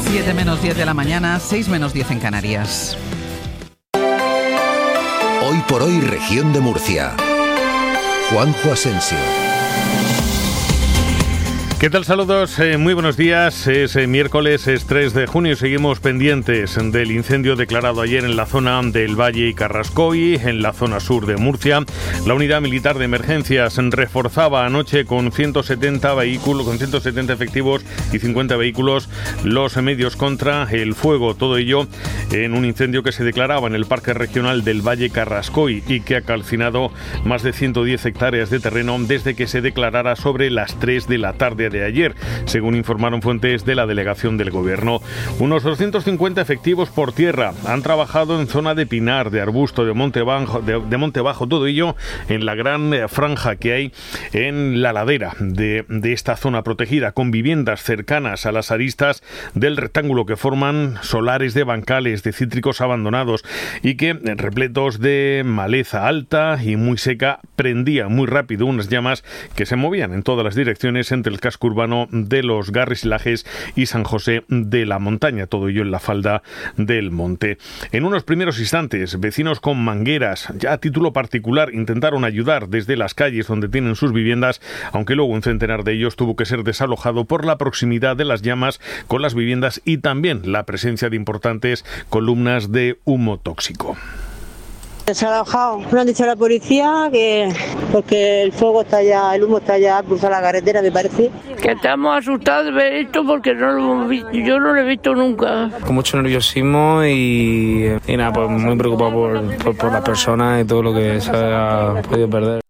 7 menos 10 de la mañana, 6 menos 10 en Canarias. Hoy por hoy, Región de Murcia. Juanjo Asensio. ¿Qué tal? Saludos, muy buenos días. Es miércoles, es 3 de junio y seguimos pendientes del incendio declarado ayer en la zona del Valle y Carrascoy, en la zona sur de Murcia. La unidad militar de emergencias reforzaba anoche con 170 vehículos, con 170 efectivos y 50 vehículos los medios contra el fuego. Todo ello en un incendio que se declaraba en el Parque Regional del Valle Carrascoy y que ha calcinado más de 110 hectáreas de terreno desde que se declarara sobre las 3 de la tarde de ayer, según informaron fuentes de la delegación del gobierno. Unos 250 efectivos por tierra han trabajado en zona de Pinar, de Arbusto, de Monte Bajo, todo ello en la gran franja que hay en la ladera de esta zona protegida, con viviendas cercanas a las aristas del rectángulo que forman solares de bancales, de cítricos abandonados y que, repletos de maleza alta y muy seca, prendían muy rápido unas llamas que se movían en todas las direcciones entre el casco urbano de los Garres y Lajes y San José de la Montaña, todo ello en la falda del monte. En unos primeros instantes, vecinos con mangueras, ya a título particular, intentaron ayudar desde las calles donde tienen sus viviendas, aunque luego un centenar de ellos tuvo que ser desalojado por la proximidad de las llamas con las viviendas y también la presencia de importantes columnas de humo tóxico. Se ha alojado. Me han dicho a la policía que porque el fuego está ya, el humo está ya cruzado la carretera, me parece. Que estamos asustados de ver esto porque no lo hemos visto, yo no lo he visto nunca. Con mucho nerviosismo y nada, pues muy preocupado por las personas y todo lo que se ha podido perder.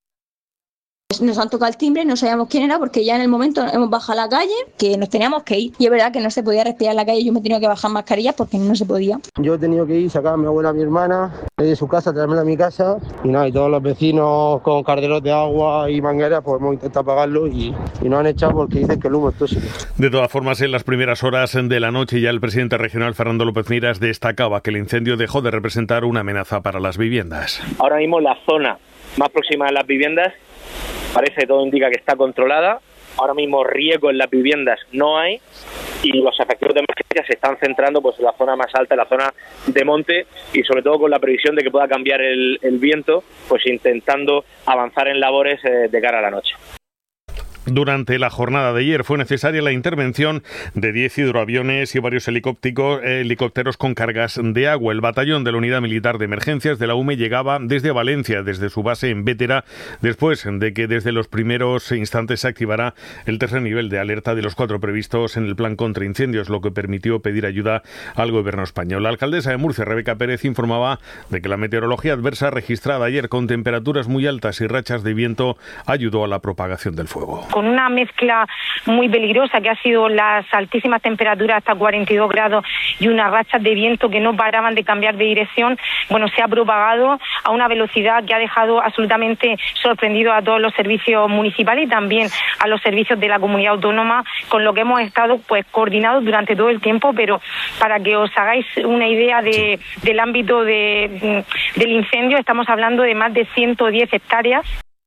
Nos han tocado el timbre, no sabíamos quién era porque ya en el momento hemos bajado a la calle, que nos teníamos que ir. Y es verdad que no se podía respirar en la calle, yo me he tenido que bajar mascarillas porque no se podía. Yo he tenido que ir, sacar a mi abuela, a mi hermana, de su casa, traérmela a mi casa. Y nada, y todos los vecinos con carderos de agua y mangueras, pues hemos intentado apagarlo y nos han echado porque dicen que el humo es tóxico. De todas formas, en las primeras horas de la noche ya el presidente regional, Fernando López Miras, destacaba que el incendio dejó de representar una amenaza para las viviendas. Ahora mismo la zona más próxima a las viviendas parece, todo indica que está controlada. Ahora mismo riesgo en las viviendas no hay y los efectivos de emergencia se están centrando pues en la zona más alta, en la zona de monte y sobre todo con la previsión de que pueda cambiar el viento, pues intentando avanzar en labores de cara a la noche. Durante la jornada de ayer fue necesaria la intervención de 10 hidroaviones y varios helicópteros con cargas de agua. El batallón de la Unidad Militar de Emergencias de la UME llegaba desde Valencia, desde su base en Bétera, después de que desde los primeros instantes se activara el tercer nivel de alerta de los 4 previstos en el plan contra incendios, lo que permitió pedir ayuda al gobierno español. La alcaldesa de Murcia, Rebeca Pérez, informaba de que la meteorología adversa registrada ayer con temperaturas muy altas y rachas de viento ayudó a la propagación del fuego. Con una mezcla muy peligrosa que ha sido las altísimas temperaturas hasta 42 grados y unas rachas de viento que no paraban de cambiar de dirección, bueno, se ha propagado a una velocidad que ha dejado absolutamente sorprendido a todos los servicios municipales y también a los servicios de la comunidad autónoma, con lo que hemos estado pues coordinados durante todo el tiempo, pero para que os hagáis una idea del ámbito del incendio, estamos hablando de más de 110 hectáreas.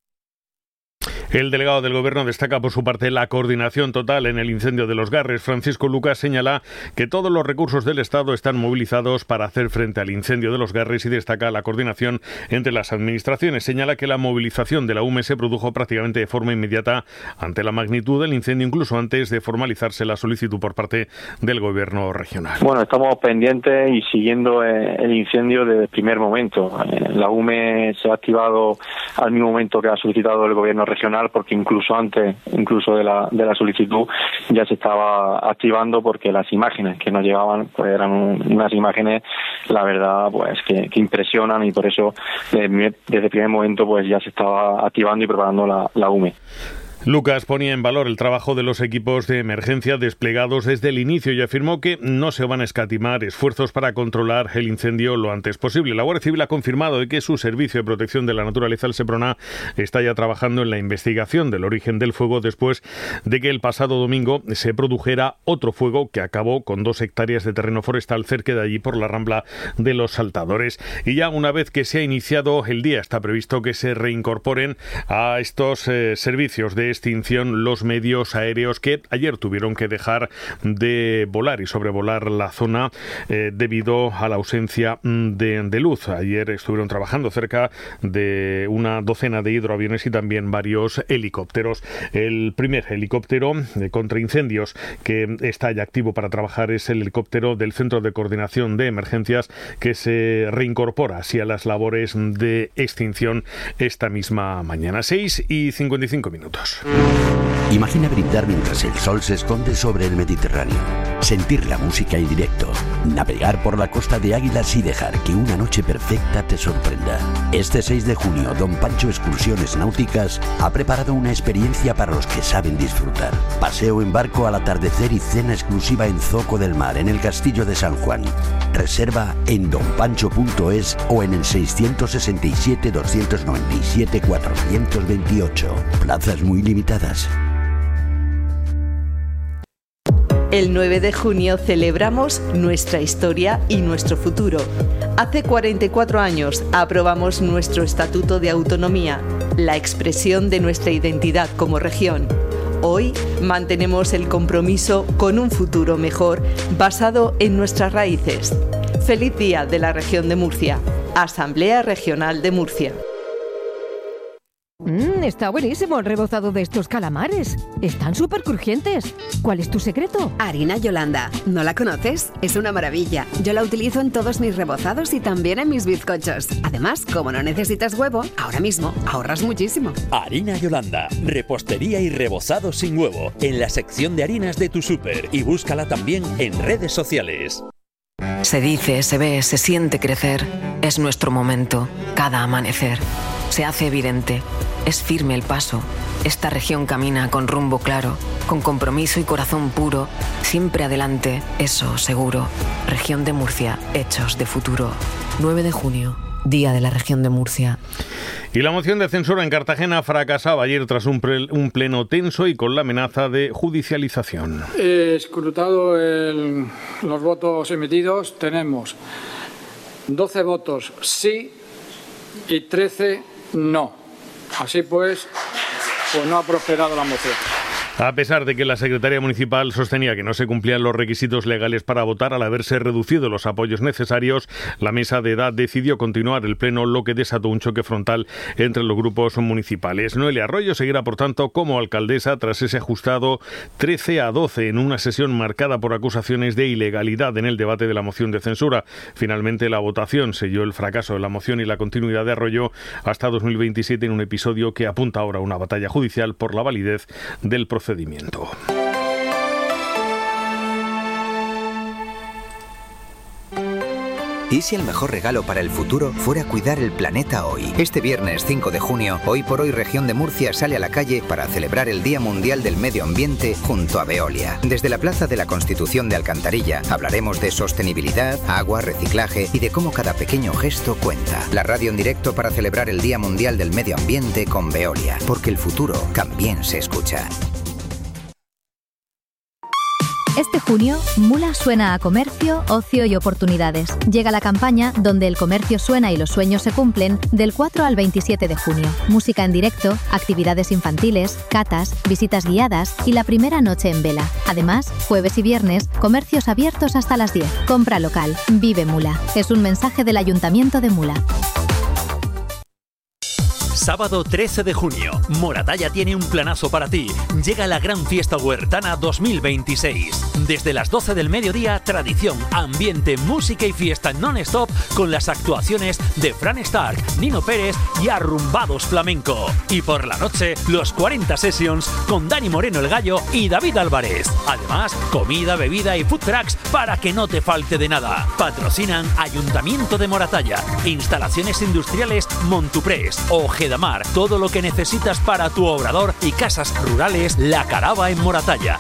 El delegado del Gobierno destaca por su parte la coordinación total en el incendio de los Garres. Francisco Lucas señala que todos los recursos del Estado están movilizados para hacer frente al incendio de los Garres y destaca la coordinación entre las administraciones. Señala que la movilización de la UME se produjo prácticamente de forma inmediata ante la magnitud del incendio, incluso antes de formalizarse la solicitud por parte del Gobierno regional. Bueno, estamos pendientes y siguiendo el incendio desde el primer momento. La UME se ha activado al mismo momento que ha solicitado el Gobierno regional, porque incluso antes de la solicitud ya se estaba activando, porque las imágenes que nos llegaban pues eran unas imágenes, la verdad, pues que impresionan, y por eso desde el primer momento pues ya se estaba activando y preparando la UME. Lucas ponía en valor el trabajo de los equipos de emergencia desplegados desde el inicio y afirmó que no se van a escatimar esfuerzos para controlar el incendio lo antes posible. La Guardia Civil ha confirmado de que su Servicio de Protección de la Naturaleza, el Seprona, está ya trabajando en la investigación del origen del fuego después de que el pasado domingo se produjera otro fuego que acabó con 2 hectáreas de terreno forestal cerca de allí por la Rambla de los Saltadores. Y ya una vez que se ha iniciado el día, está previsto que se reincorporen a estos servicios de extinción los medios aéreos que ayer tuvieron que dejar de volar y sobrevolar la zona debido a la ausencia de luz. Ayer estuvieron trabajando cerca de una docena de hidroaviones y también varios helicópteros. El primer helicóptero contra incendios que está ya activo para trabajar es el helicóptero del Centro de Coordinación de Emergencias, que se reincorpora así a las labores de extinción esta misma mañana. 6:55. Imagina brindar mientras el sol se esconde sobre el Mediterráneo, sentir la música en directo, navegar por la costa de Águilas y dejar que una noche perfecta te sorprenda. Este 6 de junio, Don Pancho Excursiones Náuticas ha preparado una experiencia para los que saben disfrutar. Paseo en barco al atardecer y cena exclusiva en Zoco del Mar, en el Castillo de San Juan. Reserva en donpancho.es o en el 667 297 428. Plazas muy limitadas. El 9 de junio celebramos nuestra historia y nuestro futuro. Hace 44 años aprobamos nuestro Estatuto de Autonomía, la expresión de nuestra identidad como región. Hoy mantenemos el compromiso con un futuro mejor basado en nuestras raíces. Feliz Día de la Región de Murcia. Asamblea Regional de Murcia. Está buenísimo el rebozado de estos calamares. Están súper crujientes. ¿Cuál es tu secreto? Harina Yolanda. ¿No la conoces? Es una maravilla. Yo la utilizo en todos mis rebozados y también en mis bizcochos. Además, como no necesitas huevo, ahora mismo ahorras muchísimo. Harina Yolanda. Repostería y rebozado sin huevo. En la sección de harinas de tu súper. Y búscala también en redes sociales. Se dice, se ve, se siente crecer. Es nuestro momento. Cada amanecer. Se hace evidente. Es firme el paso. Esta región camina con rumbo claro, con compromiso y corazón puro. Siempre adelante, eso seguro. Región de Murcia, hechos de futuro. 9 de junio, Día de la Región de Murcia. Y la moción de censura en Cartagena fracasaba ayer tras un pleno tenso y con la amenaza de judicialización. Escrutado los votos emitidos, tenemos 12 votos sí y 13 no. Así pues no ha prosperado la moción. A pesar de que la Secretaría Municipal sostenía que no se cumplían los requisitos legales para votar, al haberse reducido los apoyos necesarios, la mesa de edad decidió continuar el pleno, lo que desató un choque frontal entre los grupos municipales. Noelia Arroyo seguirá, por tanto, como alcaldesa tras ese ajustado 13-12 en una sesión marcada por acusaciones de ilegalidad en el debate de la moción de censura. Finalmente, la votación selló el fracaso de la moción y la continuidad de Arroyo hasta 2027 en un episodio que apunta ahora a una batalla judicial por la validez del procedimiento. ¿Y si el mejor regalo para el futuro fuera cuidar el planeta hoy? Este viernes 5 de junio, Hoy por Hoy Región de Murcia sale a la calle para celebrar el Día Mundial del Medio Ambiente junto a Veolia. Desde la Plaza de la Constitución de Alcantarilla hablaremos de sostenibilidad, agua, reciclaje y de cómo cada pequeño gesto cuenta. La radio en directo para celebrar el Día Mundial del Medio Ambiente con Veolia, porque el futuro también se escucha. Este junio, Mula suena a comercio, ocio y oportunidades. Llega la campaña donde el comercio suena y los sueños se cumplen del 4 al 27 de junio. Música en directo, actividades infantiles, catas, visitas guiadas y la primera noche en vela. Además, jueves y viernes, comercios abiertos hasta las 10. Compra local. Vive Mula. Es un mensaje del Ayuntamiento de Mula. Sábado 13 de junio, Moratalla tiene un planazo para ti. Llega la Gran Fiesta Huertana 2026. Desde las 12 del mediodía, tradición, ambiente, música y fiesta non-stop con las actuaciones de Fran Stark, Nino Pérez y Arrumbados Flamenco. Y por la noche, los 40 Sessions con Dani Moreno el Gallo y David Álvarez. Además, comida, bebida y food trucks para que no te falte de nada. Patrocinan Ayuntamiento de Moratalla, Instalaciones Industriales Montuprés, Ojedamar, todo lo que necesitas para tu obrador y casas rurales La Carava en Moratalla.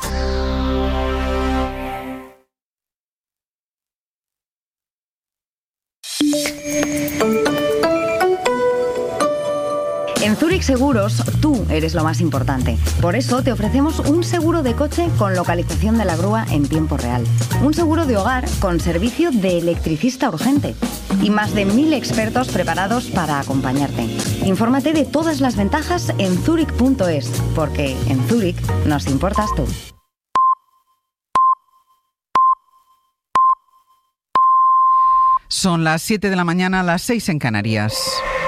En Zurich Seguros, tú eres lo más importante. Por eso te ofrecemos un seguro de coche con localización de la grúa en tiempo real. Un seguro de hogar con servicio de electricista urgente. Y más de 1000 expertos preparados para acompañarte. Infórmate de todas las ventajas en zurich.es, porque en Zurich nos importas tú. Son las 7 de la mañana, las 6 en Canarias.